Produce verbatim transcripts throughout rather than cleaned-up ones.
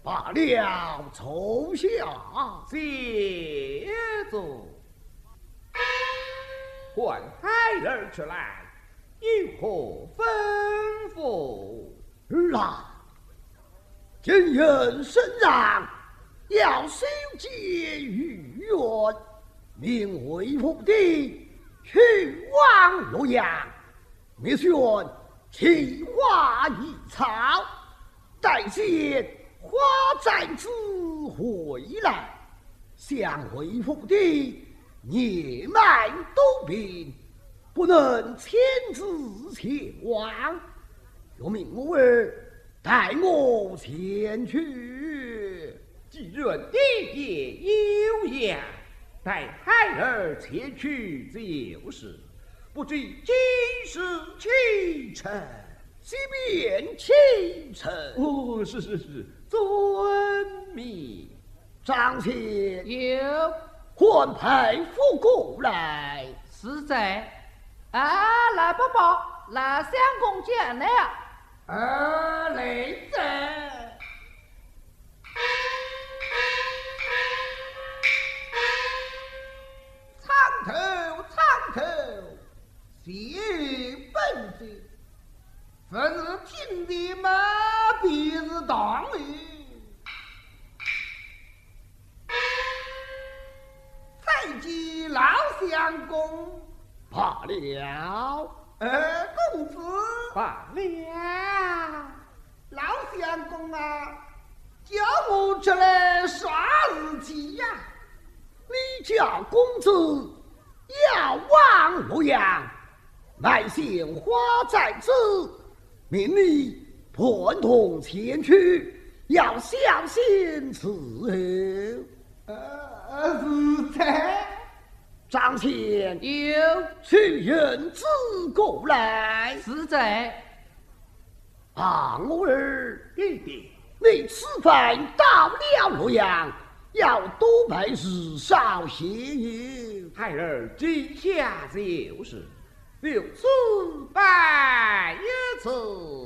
罢了，抽下。 谢主。唤孩儿出来，有何吩咐？ 来，今人身上要修结玉缘，命为府邸去往洛阳，密宣奇花异草，待见花寨子回来，向回府邸年迈多病，不能亲自前往，又命我儿带我前去。 既然爹爹有言，带孩儿前去就是，不知今时启程。 即便启程。 哦，是是是，遵命。 张前有唤佩服过来。 是在啊，来宝宝，来相公见了。 儿来在。 苍头苍头，谢本子，凡是听的嘛，必是当理。再见老相公。 罢了。 二公子。 罢了。 老相公啊，叫我出来啥事情呀？ 你家公子要往洛阳，乃献花在子，命你团同前去，要小心伺候。 呃，是在。 张前有去人子过来。 是在。 啊，我儿， 爹爹， 你此番到了洛阳，要多备日少些油。 孩儿记下就是，留此拜一次。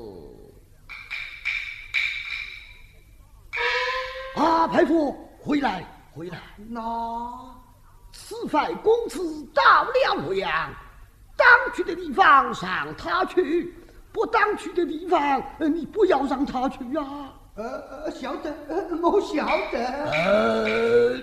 啊，佩服，回来，回来。 那此番公子到了洛阳，当去的地方让他去，不当去的地方，你不要让他去啊。 呃呃，晓得，呃我晓得。 呃，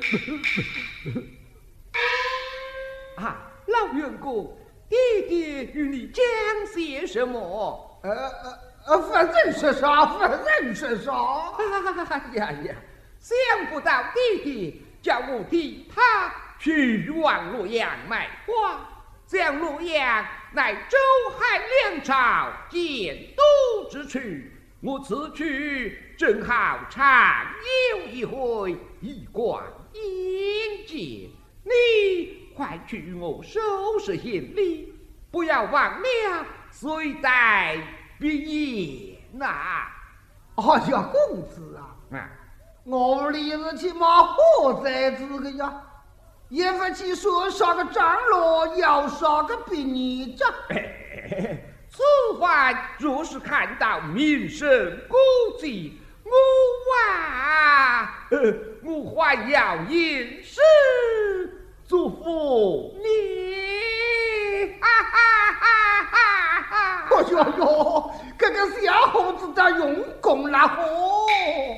啊，老员工，爹爹与你讲些什么？ 呃呃呃，反正是啥，反正是啥。 哎呀呀，想不到爹爹叫我替他去往洛阳卖花，将洛阳乃周汉两朝建都之处，我此去正好常有一回，一观应见。你快去我收拾行李，不要忘了随带笔言呐。 哎呀，公子啊， 啊， 我立日起码何在这个呀？也不去说啥个张罗，要啥个笔你着。 此番若是看到名声古迹，我啊，呃，我还要吟诗祝福你。哈哈哈哈哈！ 哎呦呦，这个小伙子的用功了嚯！